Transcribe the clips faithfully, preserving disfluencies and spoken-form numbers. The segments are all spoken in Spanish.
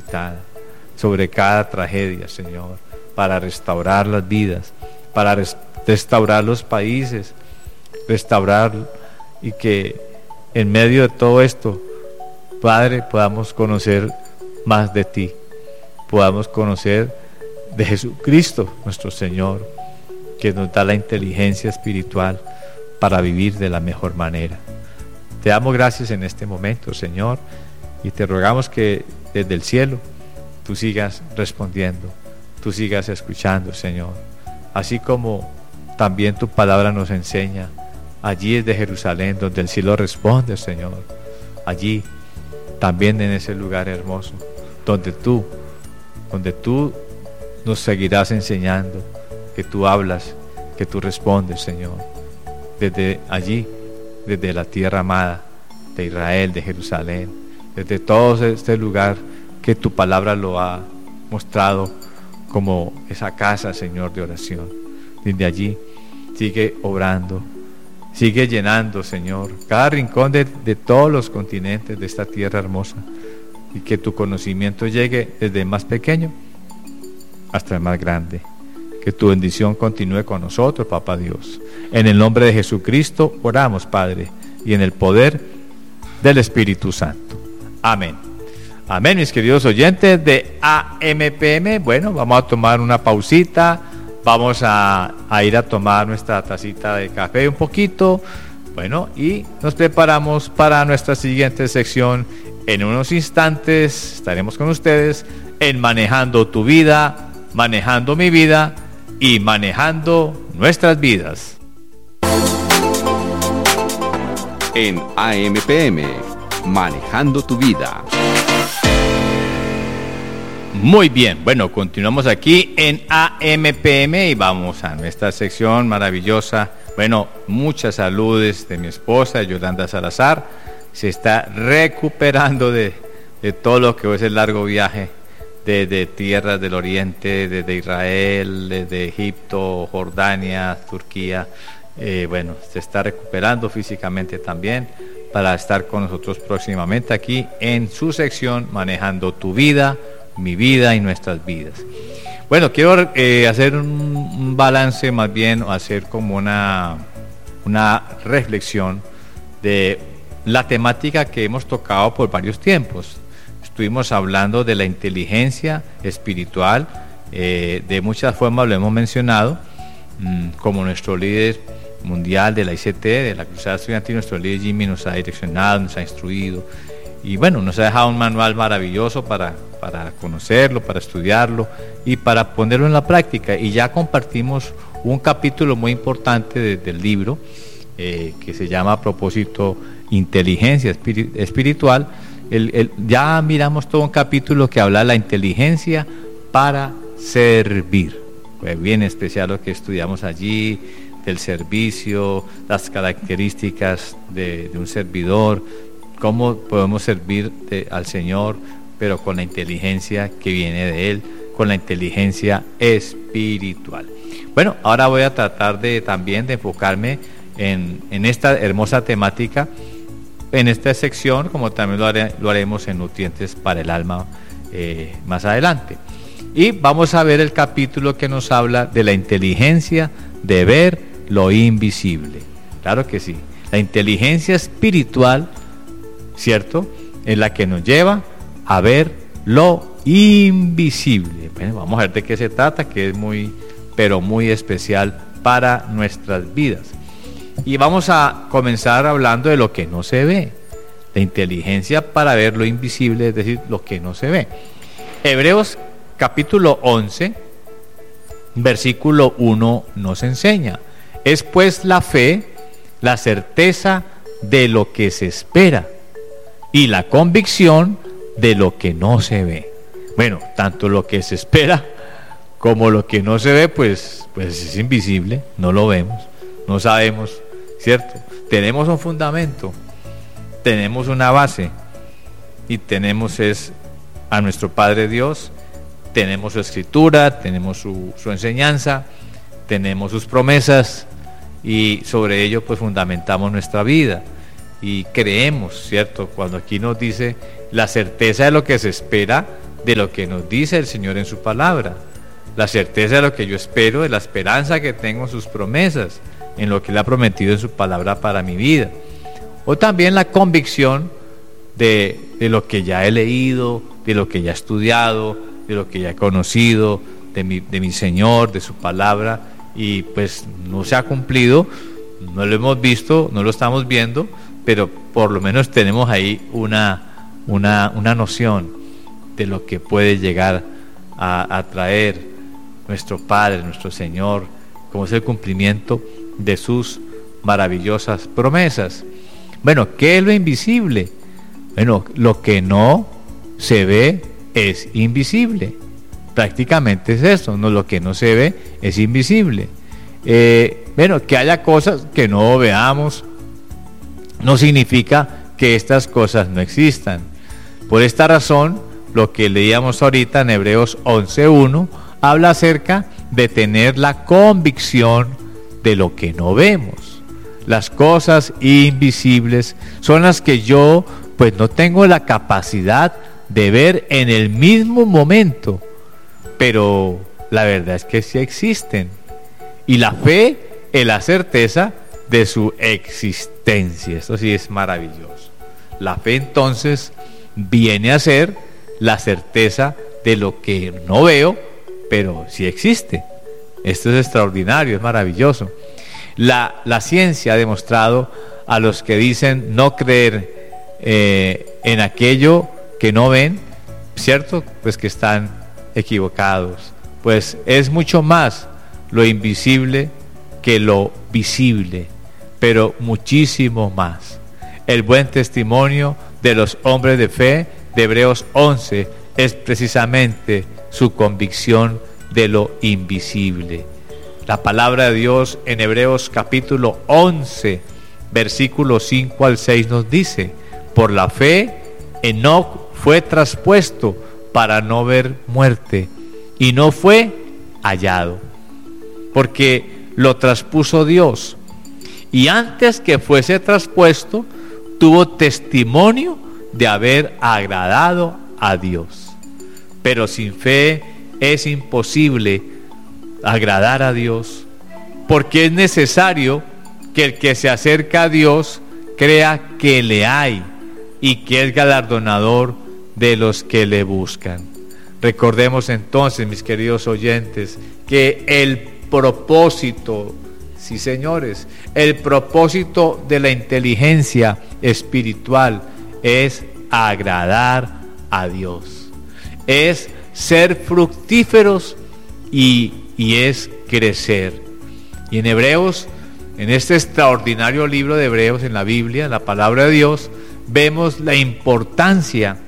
necesitada, sobre cada tragedia, Señor, para restaurar las vidas, para res- restaurar los países, restaurar y que en medio de todo esto, Padre, podamos conocer más de ti, podamos conocer de Jesucristo, nuestro Señor, que nos da la inteligencia espiritual para vivir de la mejor manera. Te damos gracias en este momento, Señor, y te rogamos que desde el cielo tú sigas respondiendo, tú sigas escuchando, Señor, así como también tu palabra nos enseña. Allí es de Jerusalén donde el cielo responde, Señor. Allí, también en ese lugar hermoso, donde tú, donde tú nos seguirás enseñando, que tú hablas, que tú respondes, Señor. Desde allí, desde la tierra amada de Israel, de Jerusalén, desde todo este lugar que tu palabra lo ha mostrado como esa casa, Señor, de oración. Desde allí, sigue obrando, sigue llenando, Señor, cada rincón de, de todos los continentes de esta tierra hermosa, y que tu conocimiento llegue desde el más pequeño hasta el más grande. Que tu bendición continúe con nosotros, Papá Dios. En el nombre de Jesucristo oramos, Padre, y en el poder del Espíritu Santo. Amén. Amén, mis queridos oyentes de A M P M. Bueno, vamos a tomar una pausita. Vamos a, a ir a tomar nuestra tacita de café un poquito. Bueno, y nos preparamos para nuestra siguiente sección. En unos instantes estaremos con ustedes en Manejando tu Vida, Manejando mi Vida y Manejando nuestras vidas. En A M P M, Manejando tu Vida. Muy bien, bueno, continuamos aquí en A M P M y vamos a nuestra sección maravillosa. Bueno, muchas saludes de mi esposa, Yolanda Salazar. Se está recuperando de, de todo lo que es el largo viaje desde tierras del oriente, desde Israel, desde Egipto, Jordania, Turquía. Eh, bueno, se está recuperando físicamente también para estar con nosotros próximamente aquí en su sección Manejando tu Vida, mi vida y nuestras vidas. Bueno, quiero eh, hacer un, un balance, más bien, o hacer como una, una reflexión de la temática que hemos tocado por varios tiempos. Estuvimos hablando de la inteligencia espiritual, eh, de muchas formas lo hemos mencionado, mmm, como nuestro líder mundial de la I C T, de la Cruzada Estudiantil, nuestro líder Jimmy nos ha direccionado, nos ha instruido, y bueno, nos ha dejado un manual maravilloso para, para conocerlo, para estudiarlo y para ponerlo en la práctica. Y ya compartimos un capítulo muy importante de, del libro eh, que se llama a propósito Inteligencia Espir- Espiritual. El, el, ya miramos todo un capítulo que habla de la inteligencia para servir. Fue bien especial lo que estudiamos allí, del servicio, las características de, de un servidor, cómo podemos servir de, al Señor, pero con la inteligencia que viene de Él, con la inteligencia espiritual. Bueno, ahora voy a tratar de también de enfocarme en, en esta hermosa temática, en esta sección, como también lo, haré, lo haremos en Nutrientes para el Alma eh, más adelante. Y vamos a ver el capítulo que nos habla de la inteligencia de ver lo invisible. Claro que sí, la inteligencia espiritual, ¿cierto?, es la que nos lleva a ver lo invisible. Bueno, vamos a ver de qué se trata, que es muy, pero muy especial para nuestras vidas. Y vamos a comenzar hablando de lo que no se ve. La inteligencia para ver lo invisible, es decir, lo que no se ve. Hebreos capítulo once, versículo uno nos enseña: es pues la fe, la certeza de lo que se espera y la convicción de lo que no se ve. Bueno, tanto lo que se espera como lo que no se ve, pues, pues es invisible, no lo vemos, no sabemos, ¿cierto? Tenemos un fundamento, tenemos una base y tenemos es a nuestro Padre Dios, tenemos su escritura, tenemos su, su enseñanza, tenemos sus promesas y sobre ello pues fundamentamos nuestra vida y creemos, ¿cierto? Cuando aquí nos dice la certeza de lo que se espera, de lo que nos dice el Señor en su palabra, la certeza de lo que yo espero, de la esperanza que tengo en sus promesas, en lo que Él ha prometido en su palabra para mi vida. O también la convicción de, de lo que ya he leído, de lo que ya he estudiado, de lo que ya he conocido, de mi, de mi Señor, de su palabra, y pues no se ha cumplido, no lo hemos visto, no lo estamos viendo, pero por lo menos tenemos ahí una, una, una noción de lo que puede llegar a, a traer nuestro Padre, nuestro Señor, como es el cumplimiento de sus maravillosas promesas. Bueno, ¿qué es lo invisible? Bueno, lo que no se ve es invisible. Prácticamente es eso, no, lo que no se ve es invisible. Eh, bueno, que haya cosas que no veamos no significa que estas cosas no existan. Por esta razón, lo que leíamos ahorita en Hebreos once uno habla acerca de tener la convicción de lo que no vemos. Las cosas invisibles son las que yo pues no tengo la capacidad de ver en el mismo momento, pero la verdad es que sí existen. Y la fe es la certeza de su existencia. Esto sí es maravilloso. La fe entonces viene a ser la certeza de lo que no veo, pero sí existe. Esto es extraordinario, es maravilloso. La, la ciencia ha demostrado a los que dicen no creer eh, en aquello que no ven, ¿cierto? Pues que están equivocados. Pues es mucho más lo invisible que lo visible, pero muchísimo más. El buen testimonio de los hombres de fe de Hebreos once es precisamente su convicción de lo invisible. La palabra de Dios en Hebreos capítulo once, versículos cinco al seis nos dice: por la fe, Enoc fue traspuesto para no ver muerte, y no fue hallado, porque lo traspuso Dios, y antes que fuese traspuesto, tuvo testimonio de haber agradado a Dios. Pero sin fe es imposible agradar a Dios, porque es necesario que el que se acerca a Dios crea que le hay y que es galardonador de los que le buscan. Recordemos entonces, mis queridos oyentes, que el propósito, sí señores, el propósito de la inteligencia espiritual es agradar a Dios, es ser fructíferos y, y es crecer. Y en Hebreos, en este extraordinario libro de Hebreos, en la Biblia, en la palabra de Dios, vemos la importancia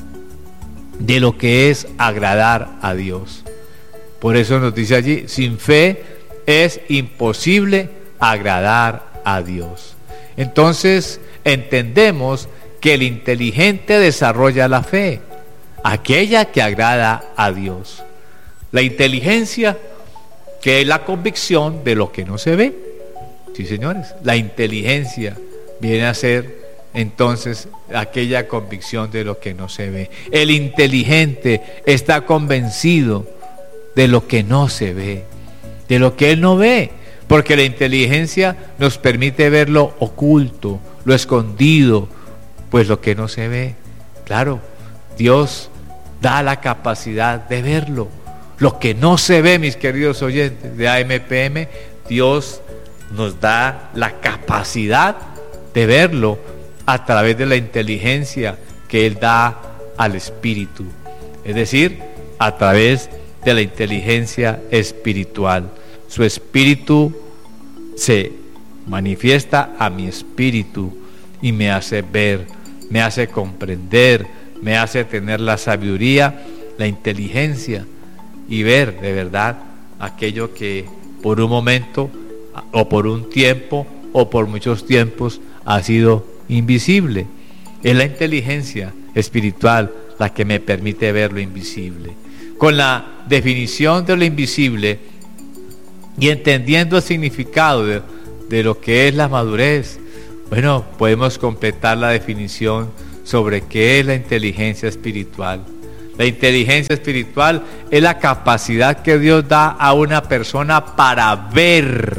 de lo que es agradar a Dios. Por eso nos dice allí, sin fe es imposible agradar a Dios. Entonces entendemos que el inteligente desarrolla la fe, aquella que agrada a Dios. La inteligencia, que es la convicción de lo que no se ve. Sí, señores, la inteligencia viene a ser entonces aquella convicción de lo que no se ve. El inteligente está convencido de lo que no se ve, de lo que él no ve, porque la inteligencia nos permite ver lo oculto, lo escondido, pues lo que no se ve. Claro, Dios da la capacidad de verlo. Lo que no se ve, mis queridos oyentes de A M P M, Dios nos da la capacidad de verlo a través de la inteligencia que Él da al Espíritu, es decir, a través de la inteligencia espiritual. Su Espíritu se manifiesta a mi espíritu y me hace ver, me hace comprender, me hace tener la sabiduría, la inteligencia y ver de verdad aquello que por un momento o por un tiempo o por muchos tiempos ha sido invisible. Es la inteligencia espiritual la que me permite ver lo invisible. Con la definición de lo invisible y entendiendo el significado de, de lo que es la madurez, bueno, podemos completar la definición sobre qué es la inteligencia espiritual. La inteligencia espiritual es la capacidad que Dios da a una persona para ver,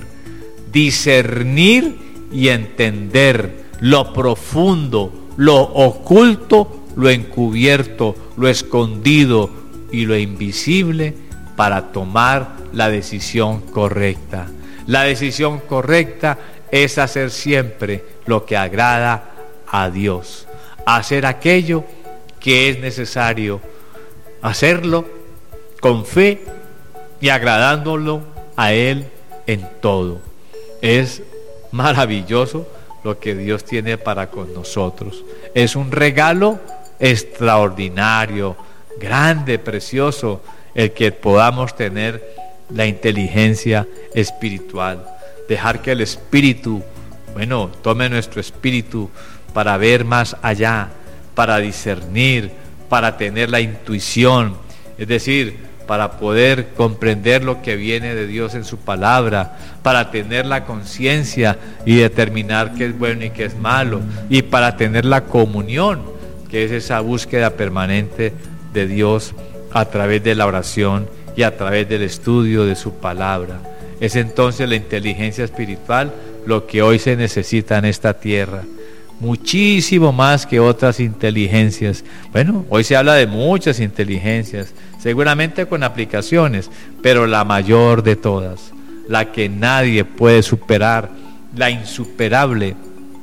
discernir y entender lo profundo, lo oculto, lo encubierto, lo escondido y lo invisible para tomar la decisión correcta. La decisión correcta es hacer siempre lo que agrada a Dios, hacer aquello que es necesario, hacerlo con fe y agradándolo a Él en todo. Es maravilloso lo que Dios tiene para con nosotros. Es un regalo extraordinario, grande, precioso, el que podamos tener la inteligencia espiritual. Dejar que el Espíritu, bueno, tome nuestro espíritu para ver más allá, para discernir, para tener la intuición, es decir, para poder comprender lo que viene de Dios en su palabra, para tener la conciencia y determinar qué es bueno y qué es malo, y para tener la comunión, que es esa búsqueda permanente de Dios a través de la oración y a través del estudio de su palabra. Es entonces la inteligencia espiritual lo que hoy se necesita en esta tierra, muchísimo más que otras inteligencias. Bueno, hoy se habla de muchas inteligencias, seguramente con aplicaciones, pero la mayor de todas, la que nadie puede superar, la insuperable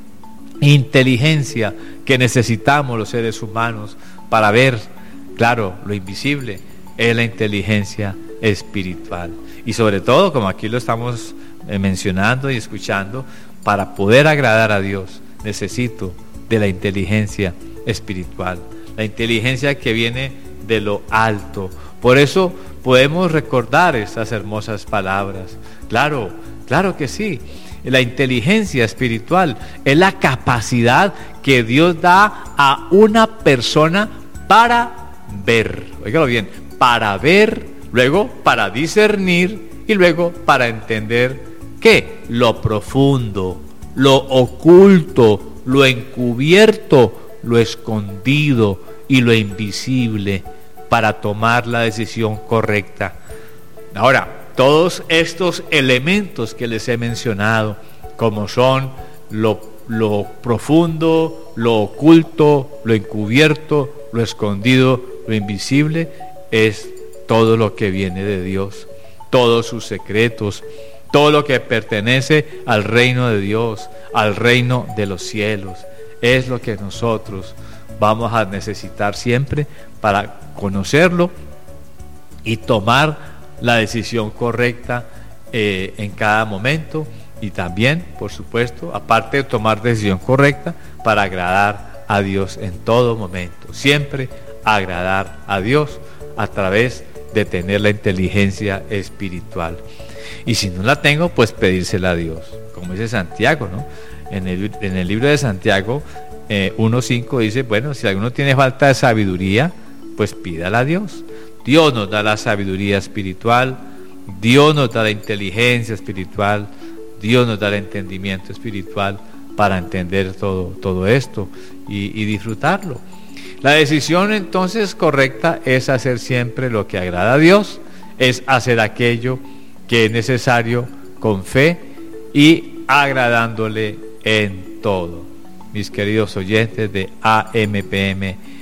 inteligencia que necesitamos los seres humanos para ver, claro, lo invisible, es la inteligencia espiritual. Y sobre todo, como aquí lo estamos eh, mencionando y escuchando, para poder agradar a Dios necesito de la inteligencia espiritual, la inteligencia que viene de lo alto. Por eso podemos recordar estas hermosas palabras. Claro, claro que sí. La inteligencia espiritual es la capacidad que Dios da a una persona para ver. Óigalo bien, para ver, luego para discernir y luego para entender ¿qué? Lo profundo, lo oculto, lo encubierto, lo escondido y lo invisible para tomar la decisión correcta. Ahora, todos estos elementos que les he mencionado, como son lo, lo profundo, lo oculto, lo encubierto, lo escondido, lo invisible, es todo lo que viene de Dios, todos sus secretos, todo lo que pertenece al reino de Dios, al reino de los cielos, es lo que nosotros vamos a necesitar siempre para conocerlo y tomar la decisión correcta eh, en cada momento, y también, por supuesto, aparte de tomar decisión correcta, para agradar a Dios en todo momento, siempre agradar a Dios a través de tener la inteligencia espiritual. Y si no la tengo, pues pedírsela a Dios, como dice Santiago, ¿no? En el, en el libro de Santiago eh, uno cinco dice, bueno, si alguno tiene falta de sabiduría, pues pídala a Dios. Dios nos da la sabiduría espiritual, Dios nos da la inteligencia espiritual, Dios nos da el entendimiento espiritual para entender todo, todo esto y, y disfrutarlo. La decisión entonces correcta es hacer siempre lo que agrada a Dios, es hacer aquello que es necesario con fe y agradándole en todo. Mis queridos oyentes de A M P M